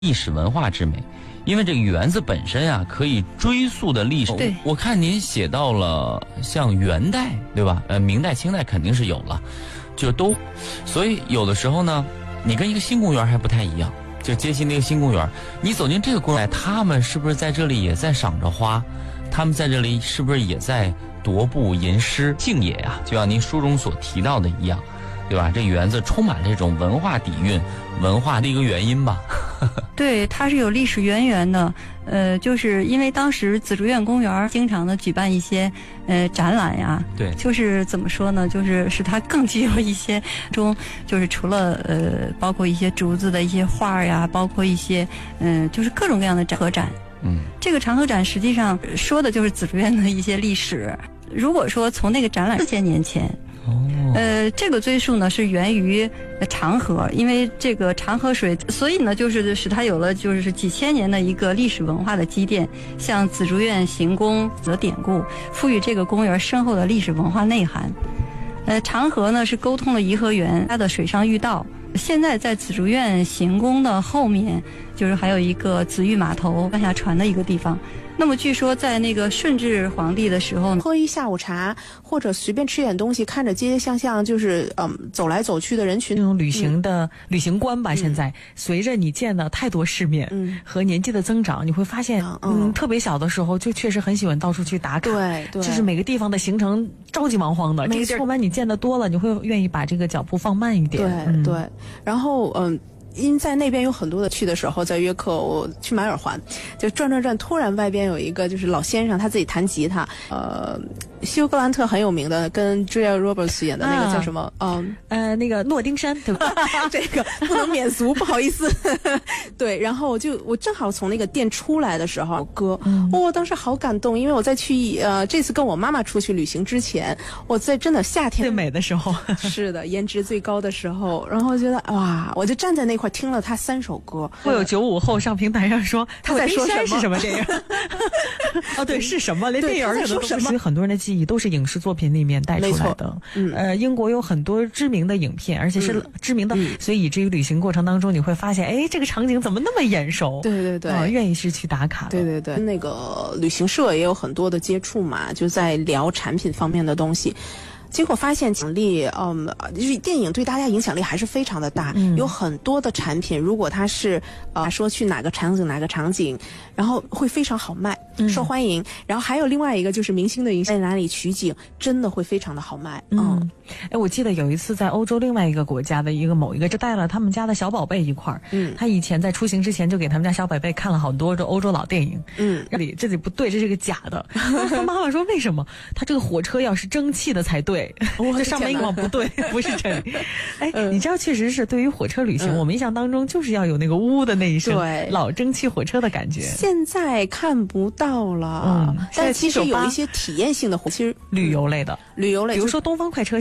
历史文化之美。因为这个园子本身啊，可以追溯的历史。 对， 我看您写到了像元代，对吧？明代、清代肯定是有了，就都。所以有的时候呢，你跟一个新公园还不太一样。就接近那个新公园，你走进这个公园，他们是不是在这里也在赏着花？他们在这里是不是也在踱步吟诗静野呀？就像您书中所提到的一样，对吧？这园子充满这种文化底蕴、文化的一个原因吧。 对，它是有历史渊源的。就是因为当时紫竹院公园经常的举办一些展览呀， 对， 就是怎么说呢，就是使它更具有一些就是除了包括一些竹子的一些画呀，包括一些就是各种各样的长河展。这个长河展实际上说的就是紫竹院的一些历史。如果说从那个展览4000年前。这个追溯呢是源于长河，因为这个长河水，所以呢就是使它有了就是几千年的一个历史文化的积淀，像紫竹院行宫的典故，赋予这个公园深厚的历史文化内涵。长河呢是沟通了颐和园它的水上御道，现在在紫竹院行宫的后面，就是还有一个紫玉码头上下船的一个地方。那么据说在那个顺治皇帝的时候， 喝一下午茶或者随便吃点东西，看着街街巷巷就是走来走去的人群， 这种旅行观吧，现在随着你见到太多世面，和年纪的增长，你会发现，特别小的时候就确实很喜欢到处去打卡， 对， 就是每个地方的行程着急忙慌的，这个地儿慢慢你见得多了，你会愿意把这个脚步放慢一点， 对，然后因在那边有很多的去的时候，在约克我去买耳环，就转，突然外边有一个就是老先生，他自己弹吉他，休格兰特很有名的，跟 Julia Roberts 演的那个叫什么？ 那个诺丁山，对吧？ 这个不能免俗，不好意思。对，然后我正好从那个店出来的时候，歌，当时好感动，因为我在去这次跟我妈妈出去旅行之前，我在真的夏天最美的时候， 是的，颜值最高的时候，然后觉得哇，我就站在那块听了他3首歌， 会有95后上平台上说他在说是什么电影？哦，对，是什么？连电影可能都不是。所以很多人的记忆都是影视作品里面带出来的。英国有很多知名的影片，而且是知名的，所以以至于旅行过程当中你会发现，哎，这个场景怎么那么眼熟？ 对， 愿意是去打卡的。 对，那个旅行社也有很多的接触嘛，就在聊产品方面的东西。结果发现影力，就是电影对大家影响力还是非常的大。有很多的产品，如果它是说去哪个场景，然后会非常好卖，受欢迎。然后还有另外一个就是明星的影响，在哪里取景，真的会非常的好卖。 我记得有一次在欧洲另外一个国家的某一个就带了他们家的小宝贝一块儿。他以前在出行之前就给他们家小宝贝看了好多欧洲老电影。这里不对，这是个假的。他妈妈说为什么？他这个火车要是蒸汽的才对。这上面一个不对，不是这里。你知道，确实是对于火车旅行，我们印象当中就是要有那个呜的那一声，老蒸汽火车的感觉。 现在看不到了，但其实有一些体验性的其实旅游类的， 比如说东方快车。